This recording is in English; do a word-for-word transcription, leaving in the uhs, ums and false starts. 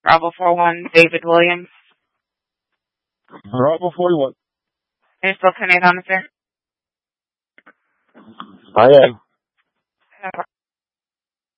Bravo four one, David Williams. Bravo forty-one. Are you still connected on the sir? I am.